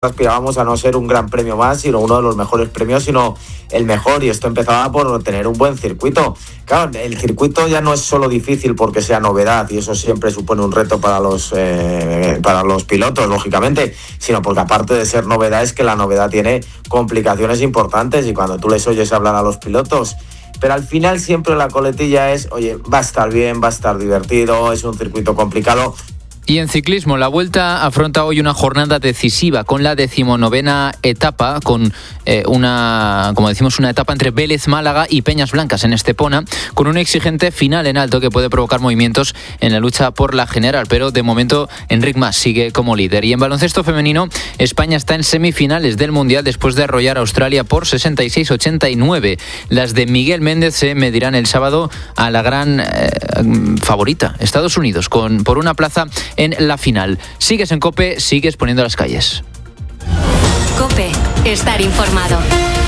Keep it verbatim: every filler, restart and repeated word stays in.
aspirábamos a no ser un gran premio más, sino uno de los mejores premios, sino el mejor, y esto empezaba por tener un buen circuito. Claro, el circuito ya no es solo difícil porque sea novedad, y eso siempre supone un reto para los eh, para los pilotos, lógicamente, sino porque aparte de ser novedad, es que la novedad tiene complicaciones importantes, y cuando tú les oyes hablar a los pilotos, pero al final siempre la coletilla es, oye, va a estar bien, va a estar divertido, es un circuito complicado. Y en ciclismo, la Vuelta afronta hoy una jornada decisiva con la decimonovena etapa, con eh, una, como decimos, una etapa entre Vélez, Málaga y Peñas Blancas en Estepona, con un exigente final en alto que puede provocar movimientos en la lucha por la general, pero de momento Enric Mas sigue como líder. Y en baloncesto femenino, España está en semifinales del Mundial después de arrollar a Australia por sesenta y seis a ochenta y nueve. Las de Miguel Méndez se medirán el sábado a la gran eh, favorita, Estados Unidos, con por una plaza en la final. Sigues en COPE, sigues poniendo las calles. COPE, estar informado.